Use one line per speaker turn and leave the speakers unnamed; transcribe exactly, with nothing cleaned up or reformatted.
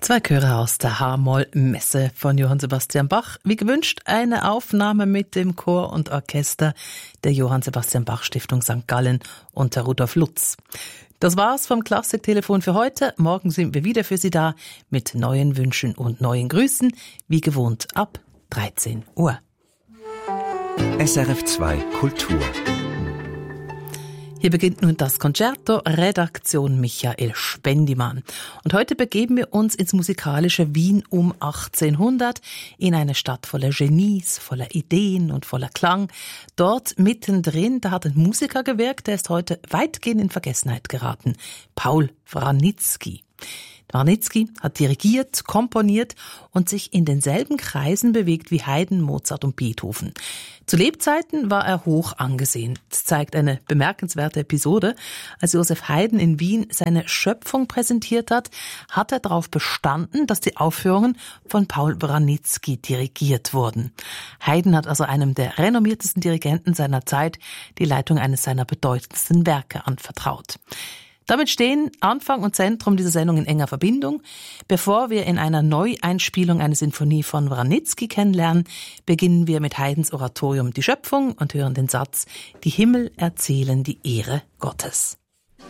Zwei Chöre aus der H-Moll-Messe von Johann Sebastian Bach. Wie gewünscht, eine Aufnahme mit dem Chor und Orchester der Johann Sebastian Bach Stiftung Sankt Gallen unter Rudolf Lutz. Das war's vom Klassiktelefon für heute. Morgen sind wir wieder für Sie da mit neuen Wünschen und neuen Grüßen, wie gewohnt ab dreizehn Uhr.
S R F zwei Kultur.
Hier beginnt nun das Concerto, Redaktion Michael Spendimann. Und heute begeben wir uns ins musikalische Wien um achtzehnhundert, in eine Stadt voller Genies, voller Ideen und voller Klang. Dort mittendrin, da hat ein Musiker gewirkt, der ist heute weitgehend in Vergessenheit geraten. Paul Wranitzky. Wranitzky hat dirigiert, komponiert und sich in denselben Kreisen bewegt wie Haydn, Mozart und Beethoven. Zu Lebzeiten war er hoch angesehen. Das zeigt eine bemerkenswerte Episode. Als Joseph Haydn in Wien seine Schöpfung präsentiert hat, hat er darauf bestanden, dass die Aufführungen von Paul Wranitzky dirigiert wurden. Haydn hat also einem der renommiertesten Dirigenten seiner Zeit die Leitung eines seiner bedeutendsten Werke anvertraut. Damit stehen Anfang und Zentrum dieser Sendung in enger Verbindung. Bevor wir in einer Neueinspielung eine Sinfonie von Wranitzky kennenlernen, beginnen wir mit Haydns Oratorium Die Schöpfung und hören den Satz: Die Himmel erzählen die Ehre Gottes.